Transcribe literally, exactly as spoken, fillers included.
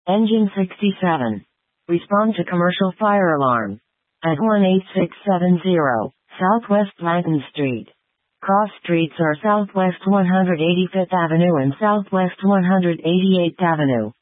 Engine sixty-seven. Respond to commercial fire alarm. At one eight six seven zero, Southwest Blanton Street. Cross streets are Southwest one hundred eighty-fifth Avenue and Southwest one hundred eighty-eighth Avenue.